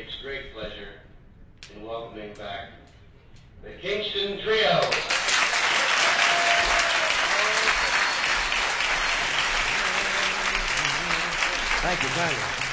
takes great pleasure in welcoming back the Kingston Trio. Thank you kindly.